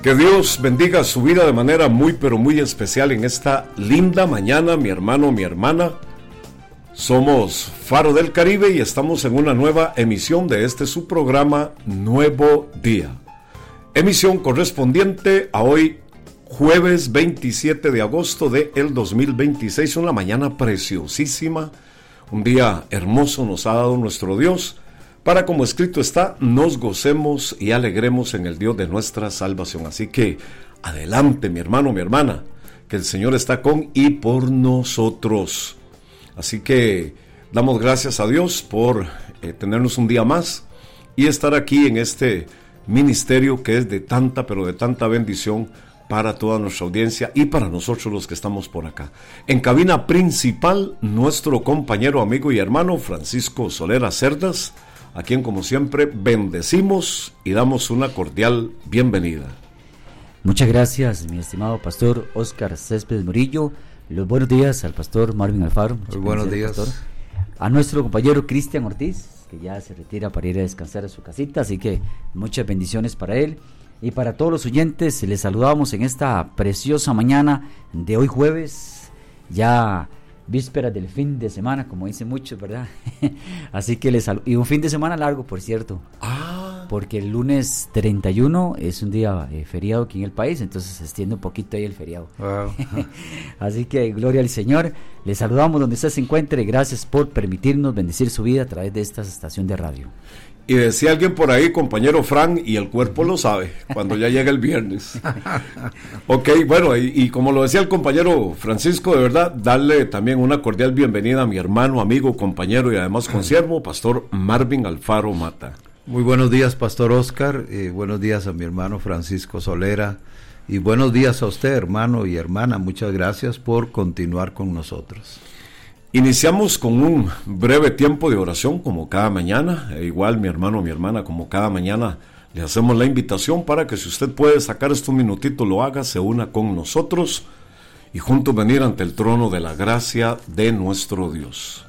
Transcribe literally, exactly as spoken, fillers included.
Que Dios bendiga su vida de manera muy pero muy especial en esta linda mañana, mi hermano, mi hermana. Somos Faro del Caribe y estamos en una nueva emisión de este su programa Nuevo Día. Emisión correspondiente a hoy, jueves veintisiete de agosto del dos mil veintiséis, una mañana preciosísima, un día hermoso nos ha dado nuestro Dios, para, como escrito está, nos gocemos y alegremos en el Dios de nuestra salvación. Así que, adelante, mi hermano, mi hermana, que el Señor está con y por nosotros. Así que, damos gracias a Dios por eh, tenernos un día más y estar aquí en este ministerio que es de tanta, pero de tanta bendición para toda nuestra audiencia y para nosotros los que estamos por acá. En cabina principal, nuestro compañero, amigo y hermano Francisco Solera Cerdas, a quien como siempre bendecimos y damos una cordial bienvenida. Muchas gracias, mi estimado pastor Oscar Céspedes Murillo. Los buenos días al pastor Marvin Alfaro. Muy buenos días. Pastor. A nuestro compañero Cristian Ortiz, que ya se retira para ir a descansar a su casita, así que muchas bendiciones para él. Y para todos los oyentes, les saludamos en esta preciosa mañana de hoy jueves, ya vísperas del fin de semana, como dicen muchos, ¿verdad? Así que les saludo. Y un fin de semana largo, por cierto. Ah. Porque el lunes treinta y uno es un día eh, feriado aquí en el país, entonces se extiende un poquito ahí el feriado. Wow. Así que gloria al Señor. Les saludamos donde usted se encuentre. Gracias por permitirnos bendecir su vida a través de esta estación de radio. Y decía alguien por ahí, compañero Fran, y el cuerpo lo sabe, cuando ya llega el viernes. Ok, bueno, y, y como lo decía el compañero Francisco, de verdad, darle también una cordial bienvenida a mi hermano, amigo, compañero y además consiervo, pastor Marvin Alfaro Mata. Muy buenos días, pastor Oscar, eh, buenos días a mi hermano Francisco Solera, y buenos días a usted, hermano y hermana, muchas gracias por continuar con nosotros. Iniciamos con un breve tiempo de oración como cada mañana, e igual mi hermano, mi hermana, como cada mañana le hacemos la invitación para que si usted puede sacar estos minutitos lo haga, se una con nosotros y juntos venir ante el trono de la gracia de nuestro Dios.